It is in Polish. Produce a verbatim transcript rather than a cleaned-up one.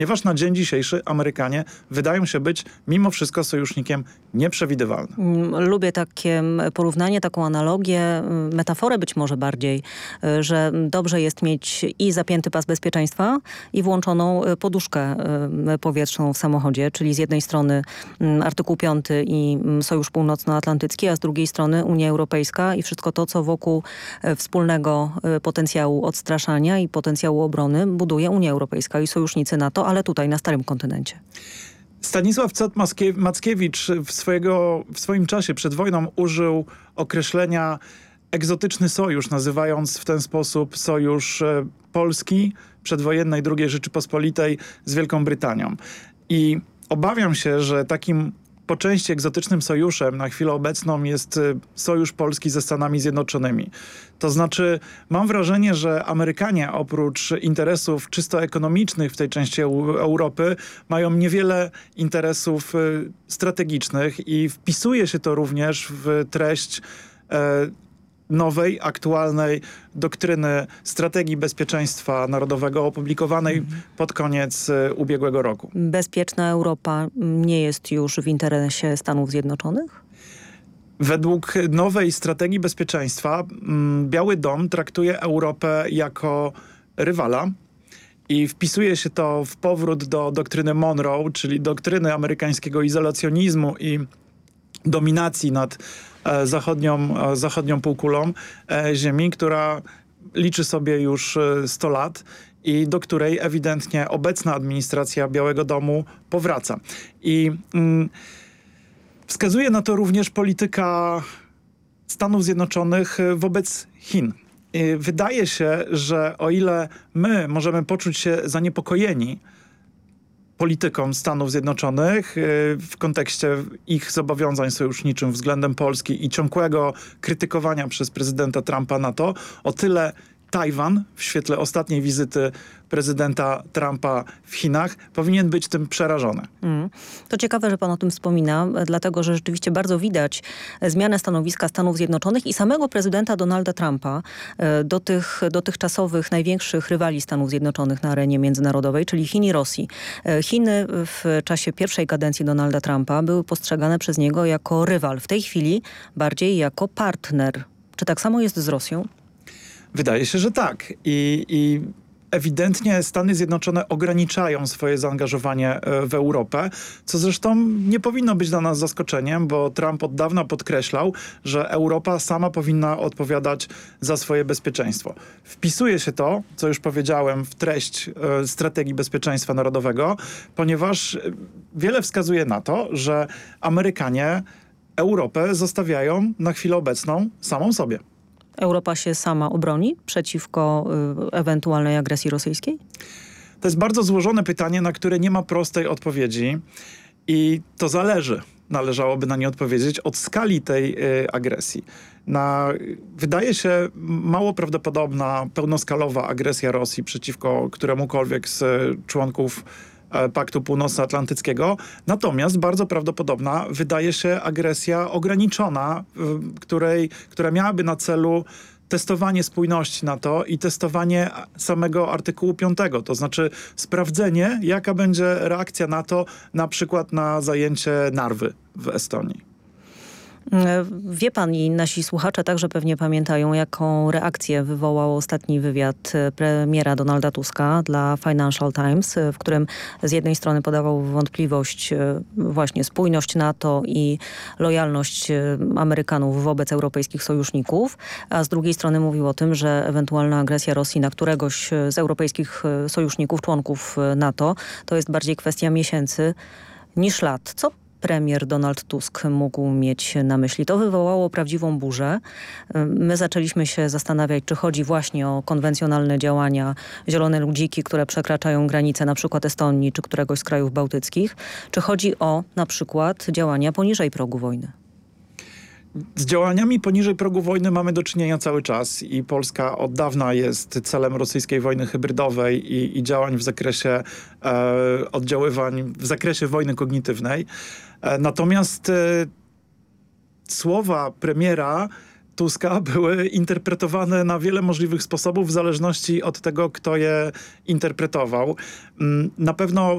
ponieważ na dzień dzisiejszy Amerykanie wydają się być mimo wszystko sojusznikiem nieprzewidywalnym. Lubię takie porównanie, taką analogię, metaforę być może bardziej, że dobrze jest mieć i zapięty pas bezpieczeństwa i włączoną poduszkę powietrzną w samochodzie, czyli z jednej strony artykuł piąty i Sojusz Północnoatlantycki, a z drugiej strony Unia Europejska i wszystko to, co wokół wspólnego potencjału odstraszania i potencjału obrony buduje Unia Europejska i sojusznicy NATO, ale tutaj na starym kontynencie. Stanisław Cot-Mackiewicz w, swojego, w swoim czasie przed wojną użył określenia egzotyczny sojusz, nazywając w ten sposób sojusz Polski przedwojennej drugiej Rzeczypospolitej z Wielką Brytanią. I obawiam się, że takim po części egzotycznym sojuszem na chwilę obecną jest sojusz Polski ze Stanami Zjednoczonymi. To znaczy, mam wrażenie, że Amerykanie oprócz interesów czysto ekonomicznych w tej części Europy mają niewiele interesów strategicznych i wpisuje się to również w treść e, nowej, aktualnej doktryny strategii bezpieczeństwa narodowego opublikowanej mhm. pod koniec y, ubiegłego roku. Bezpieczna Europa nie jest już w interesie Stanów Zjednoczonych? Według nowej strategii bezpieczeństwa m, Biały Dom traktuje Europę jako rywala i wpisuje się to w powrót do doktryny Monroe, czyli doktryny amerykańskiego izolacjonizmu i dominacji nad e, zachodnią, e, zachodnią półkulą e, Ziemi, która liczy sobie już e, sto lat i do której ewidentnie obecna administracja Białego Domu powraca. I mm, wskazuje na to również polityka Stanów Zjednoczonych wobec Chin. I wydaje się, że o ile my możemy poczuć się zaniepokojeni polityką Stanów Zjednoczonych w kontekście ich zobowiązań sojuszniczym względem Polski i ciągłego krytykowania przez prezydenta Trumpa NATO, o tyle Tajwan w świetle ostatniej wizyty prezydenta Trumpa w Chinach powinien być tym przerażony. Mm. To ciekawe, że pan o tym wspomina, dlatego że rzeczywiście bardzo widać zmianę stanowiska Stanów Zjednoczonych i samego prezydenta Donalda Trumpa do tych dotychczasowych największych rywali Stanów Zjednoczonych na arenie międzynarodowej, czyli Chin i Rosji. Chiny w czasie pierwszej kadencji Donalda Trumpa były postrzegane przez niego jako rywal. W tej chwili bardziej jako partner. Czy tak samo jest z Rosją? Wydaje się, że tak. I, i ewidentnie Stany Zjednoczone ograniczają swoje zaangażowanie w Europę, co zresztą nie powinno być dla nas zaskoczeniem, bo Trump od dawna podkreślał, że Europa sama powinna odpowiadać za swoje bezpieczeństwo. Wpisuje się to, co już powiedziałem, w treść e, strategii bezpieczeństwa narodowego, ponieważ wiele wskazuje na to, że Amerykanie Europę zostawiają na chwilę obecną samą sobie. Europa się sama obroni przeciwko y, ewentualnej agresji rosyjskiej? To jest bardzo złożone pytanie, na które nie ma prostej odpowiedzi i to zależy, należałoby na nie odpowiedzieć, od skali tej y, agresji. Na, wydaje się mało prawdopodobna pełnoskalowa agresja Rosji przeciwko któremukolwiek z członków Paktu Północnoatlantyckiego. Natomiast bardzo prawdopodobna wydaje się agresja ograniczona, której, która miałaby na celu testowanie spójności NATO i testowanie samego artykułu piątego. To znaczy sprawdzenie, jaka będzie reakcja NATO na przykład na zajęcie Narwy w Estonii. Wie pan i nasi słuchacze także pewnie pamiętają, jaką reakcję wywołał ostatni wywiad premiera Donalda Tuska dla Financial Times, w którym z jednej strony podawał wątpliwość właśnie spójność NATO i lojalność Amerykanów wobec europejskich sojuszników, a z drugiej strony mówił o tym, że ewentualna agresja Rosji na któregoś z europejskich sojuszników, członków NATO, to jest bardziej kwestia miesięcy niż lat. Co premier Donald Tusk mógł mieć na myśli? To wywołało prawdziwą burzę. My zaczęliśmy się zastanawiać, czy chodzi właśnie o konwencjonalne działania zielone ludziki, które przekraczają granice na przykład Estonii czy któregoś z krajów bałtyckich, czy chodzi o na przykład działania poniżej progu wojny. Z działaniami poniżej progu wojny mamy do czynienia cały czas i Polska od dawna jest celem rosyjskiej wojny hybrydowej i, i działań w zakresie e, oddziaływań, w zakresie wojny kognitywnej. E, natomiast e, słowa premiera Tuska były interpretowane na wiele możliwych sposobów w zależności od tego, kto je interpretował. Na pewno